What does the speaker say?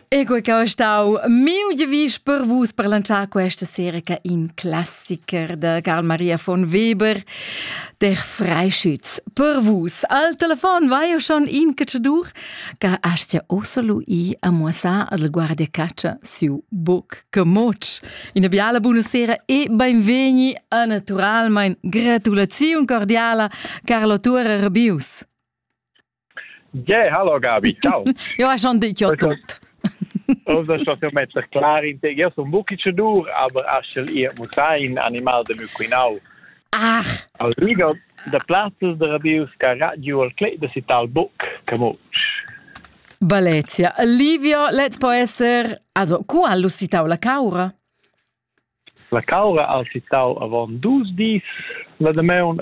E quel che ho stau miu giavis per vus per lanciar questa serie in classiker de Carl Maria von Weber, der Freischütz. Per vus, al telefon vai io schon in cacciadur, che astia ossa lui a muasa al guardia caccia su buc camoc. In biala buonasera e benveni a naturalmein gratulazione cordiala Carlo Tura Rabius. Ja, hallo Gabi, ciao. Io ho schon detto tutto. Also schon so mettere klar in te. Io sono bucchice dur, aber aschel ihr muss ein Animal de Muquinau. Ach. Alligo de platzes de Rabius ca radio al clet de cital buc camuc. Balezia. Livio, let's può essere, also, qual lo citau la caura? La caura al citau avon 12 dis, la de meun